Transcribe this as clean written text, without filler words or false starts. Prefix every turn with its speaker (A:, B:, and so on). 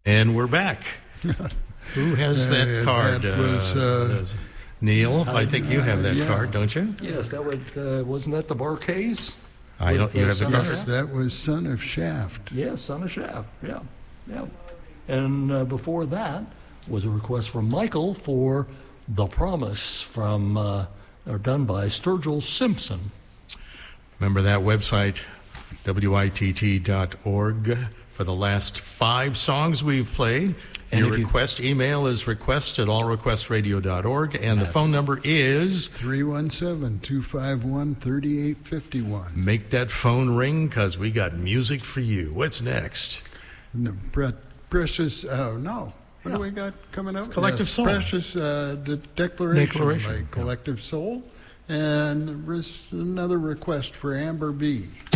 A: And we're back. Who has that card?
B: That was,
A: Neil, I think you have that card, don't you?
C: Yes, that was, wasn't that the Bar-Kays?
A: I don't. You have the card.
B: yes, that was Son of Shaft.
C: Yes, Son of Shaft, yeah. And before that was a request from Michael for The Promise from, or done by Sturgill Simpson.
A: Remember that website, WITT.org, for the last 5 songs we've played. And your request email is request@allrequestradio.org, and the phone number is
B: 317-251-3851.
A: Make that phone ring, because we got music for you. What's next?
B: Precious, what do we got coming up?
A: Collective Soul.
B: Precious Declaration by Collective Soul. And another request for Amber B.